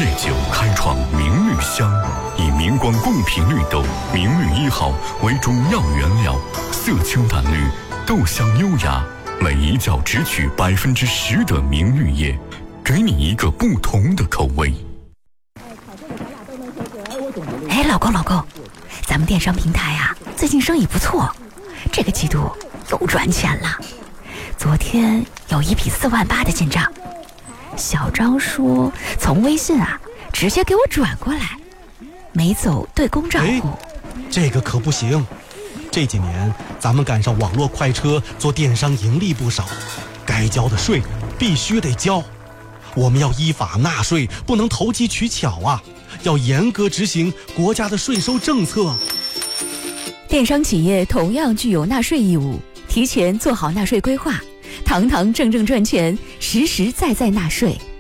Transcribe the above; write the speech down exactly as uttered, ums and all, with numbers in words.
夜酒开创明绿香，以明光贡品绿豆明绿一号为主要原料，色清淡绿，豆香优雅，每一角只取百分之十的明绿叶，给你一个不同的口味。 哎，老公老公，咱们电商平台啊，最近生意不错，这个季度又赚钱了。昨天有一笔四万八的进账，小张说从微信啊直接给我转过来，没走对公账户。 这个可不行，这几年咱们赶上网络快车，做电商盈利不少，该交的税必须得交。我们要依法纳税，不能投机取巧啊，要严格执行国家的税收政策。 电商企业同样具有纳税义务，提前做好纳税规划，堂堂正正赚钱，实实在在纳税。